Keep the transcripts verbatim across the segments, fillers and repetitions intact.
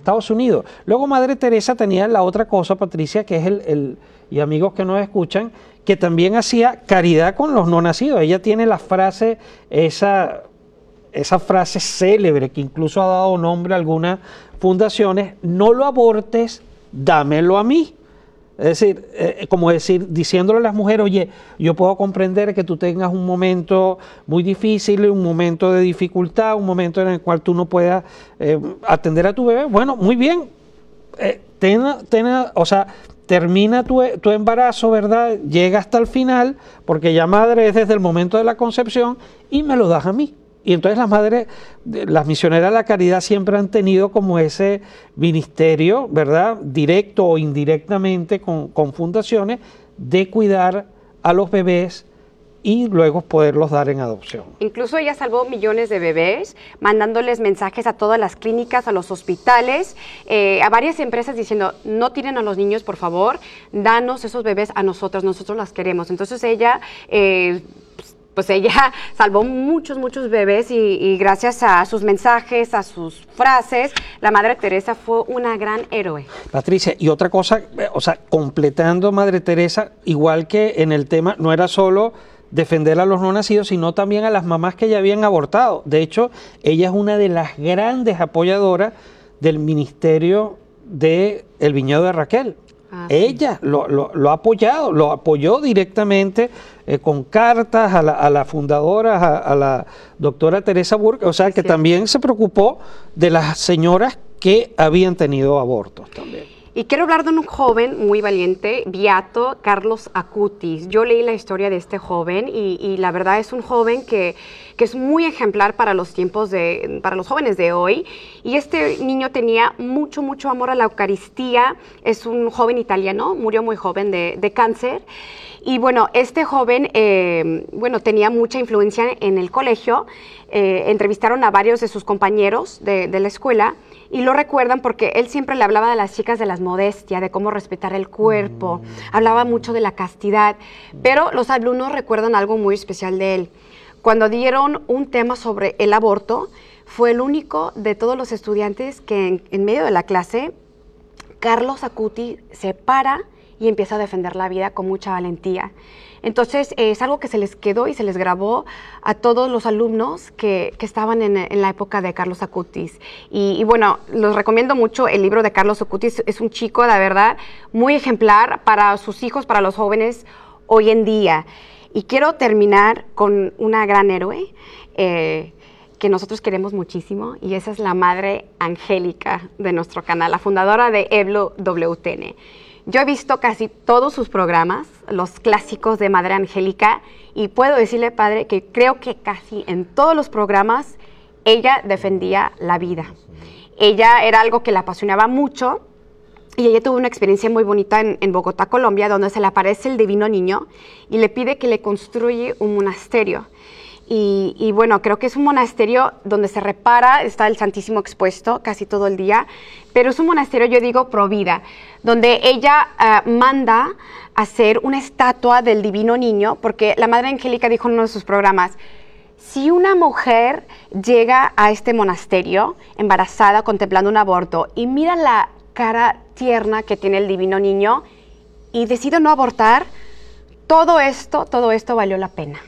Estados Unidos. Luego Madre Teresa tenía la otra cosa, Patricia, que es el, el y amigos que nos escuchan, que también hacía caridad con los no nacidos. Ella tiene la frase, esa, esa frase célebre que incluso ha dado nombre a algunas fundaciones: no lo abortes, dámelo a mí. Es decir, eh, como decir, diciéndole a las mujeres: oye, yo puedo comprender que tú tengas un momento muy difícil, un momento de dificultad, un momento en el cual tú no puedas eh, atender a tu bebé. Bueno, muy bien, eh, ten, ten, o sea, termina tu, tu embarazo, ¿verdad? Llega hasta el final, porque ya madre es desde el momento de la concepción, y me lo das a mí. Y entonces las madres, las misioneras de la caridad siempre han tenido como ese ministerio, ¿verdad?, directo o indirectamente con, con fundaciones, de cuidar a los bebés y luego poderlos dar en adopción. Incluso ella salvó millones de bebés, mandándoles mensajes a todas las clínicas, a los hospitales, eh, a varias empresas diciendo: no tiren a los niños, por favor, danos esos bebés a nosotros, nosotros las queremos. Entonces ella... Eh, pues ella salvó muchos, muchos bebés y, y gracias a sus mensajes, a sus frases, la Madre Teresa fue una gran héroe. Patricia, y otra cosa, o sea, completando Madre Teresa, igual que en el tema, no era solo defender a los no nacidos, sino también a las mamás que ya habían abortado. De hecho, ella es una de las grandes apoyadoras del ministerio de El Viñedo de Raquel. Ah, ella sí. lo, lo, lo ha apoyado, lo apoyó directamente eh, con cartas a la, a la fundadora, a, a la doctora Teresa Burke, o sea, que sí. también se preocupó de las señoras que habían tenido abortos también. Y quiero hablar de un joven muy valiente, beato, Carlos Acutis. Yo leí la historia de este joven y, y la verdad es un joven que, que es muy ejemplar para los tiempos de, para los jóvenes de hoy. Y este niño tenía mucho, mucho amor a la Eucaristía. Es un joven italiano, murió muy joven de, de cáncer. Y bueno, este joven, eh, bueno, tenía mucha influencia en el colegio. Eh, entrevistaron a varios de sus compañeros de, de la escuela y lo recuerdan porque él siempre le hablaba a las chicas de la modestia, de cómo respetar el cuerpo, mm. hablaba mucho de la castidad, pero los alumnos recuerdan algo muy especial de él. Cuando dieron un tema sobre el aborto, fue el único de todos los estudiantes que en, en medio de la clase, Carlos Acutis se para y empieza a defender la vida con mucha valentía. Entonces, eh, es algo que se les quedó y se les grabó a todos los alumnos que, que estaban en, en la época de Carlos Acutis. Y, y bueno, los recomiendo mucho el libro de Carlos Acutis. Es un chico, la verdad, muy ejemplar para sus hijos, para los jóvenes hoy en día. Y quiero terminar con una gran héroe eh, que nosotros queremos muchísimo, y esa es la Madre Angélica de nuestro canal, la fundadora de EBLO W T N. Yo he visto casi todos sus programas, los clásicos de Madre Angélica, y puedo decirle, padre, que creo que casi en todos los programas ella defendía la vida. Ella era algo que la apasionaba mucho, y ella tuvo una experiencia muy bonita en, en Bogotá, Colombia, donde se le aparece el Divino Niño y le pide que le construya un monasterio. Y, y bueno, creo que es un monasterio donde se repara, está el Santísimo expuesto casi todo el día, pero es un monasterio, yo digo, pro vida, donde ella uh, manda hacer una estatua del Divino Niño, porque la Madre Angélica dijo en uno de sus programas: si una mujer llega a este monasterio embarazada contemplando un aborto y mira la cara tierna que tiene el Divino Niño y decide no abortar, todo esto, todo esto valió la pena.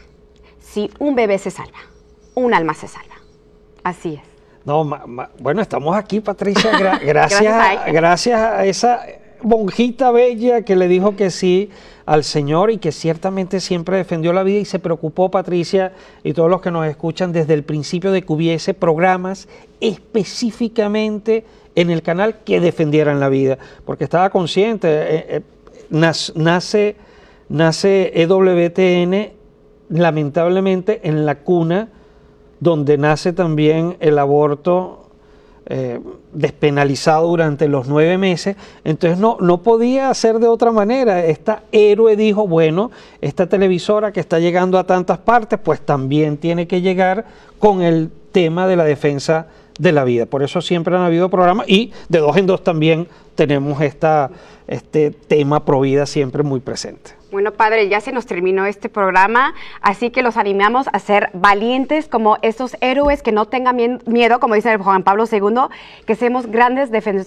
Si un bebé se salva, un alma se salva. Así es. No, ma, ma, bueno, estamos aquí, Patricia, gra gracias, gracias, a, gracias a esa monjita bella que le dijo que sí al Señor y que ciertamente siempre defendió la vida y se preocupó, Patricia, y todos los que nos escuchan, desde el principio de que hubiese programas específicamente en el canal que defendieran la vida, porque estaba consciente, eh, eh, nace, nace E W T N lamentablemente en la cuna donde nace también el aborto eh, despenalizado durante los nueve meses, entonces no, no podía hacer de otra manera. Esta héroe dijo, bueno, esta televisora que está llegando a tantas partes, pues también tiene que llegar con el tema de la defensa de la vida. Por eso siempre han habido programas y de dos en dos también tenemos esta, este tema pro vida siempre muy presente. Bueno, padre, ya se nos terminó este programa, así que los animamos a ser valientes como estos héroes, que no tengan miedo, como dice Juan Pablo segundo, que seamos grandes defensores